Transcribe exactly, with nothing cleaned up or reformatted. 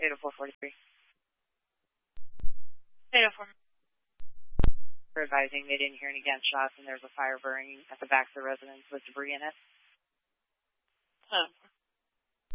eight oh four forty-three. eight oh four. We're advising they didn't hear any gunshots and there's a fire burning at the back of the residence with debris in it. Oh.